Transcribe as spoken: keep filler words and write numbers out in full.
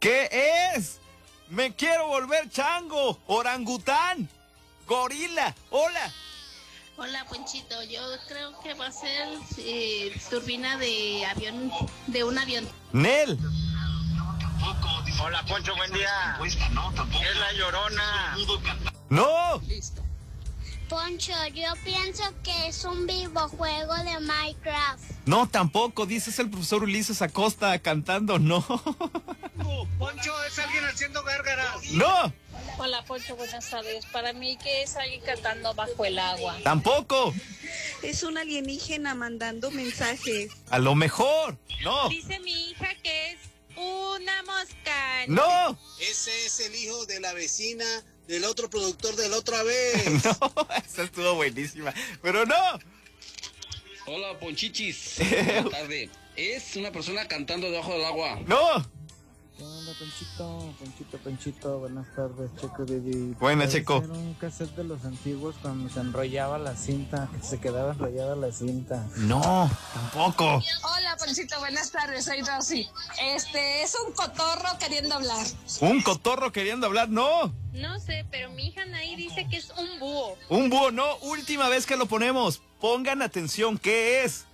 ¿Qué es? Me quiero volver chango, orangután, gorila. Hola. Hola, Ponchito. Yo creo que va a ser eh, turbina de avión, de un avión. Nel. Hola, Poncho, buen día. Es la Llorona. No. Listo. Poncho, yo pienso que es un videojuego de Minecraft. No, tampoco. Dices el profesor Ulises Acosta cantando. No. Poncho, es alguien haciendo gárgaras. No. Hola, Poncho, buenas tardes. Para mí que es alguien cantando bajo el agua. Tampoco. Es un alienígena mandando mensajes. A lo mejor. No. Dice mi hija que es una mosca. No. Ese es el hijo de la vecina del otro productor de la otra vez. No, esa estuvo buenísima. Pero no. Hola, Ponchichis. Buenas tardes. Es una persona cantando debajo del agua. No. ¿Qué onda, Ponchito? Ponchito, Ponchito, buenas tardes, Checo Didi. Buena, Puede Checo. ser un cassette de los antiguos cuando se enrollaba la cinta, que se quedaba enrollada la cinta. No, tampoco. Hola, Ponchito, buenas tardes, soy Rosy. Este, es un cotorro queriendo hablar. Un cotorro queriendo hablar, no. No sé, pero mi hija Nay dice que es un búho. Un búho, no. Última vez que lo ponemos. Pongan atención, ¿qué es?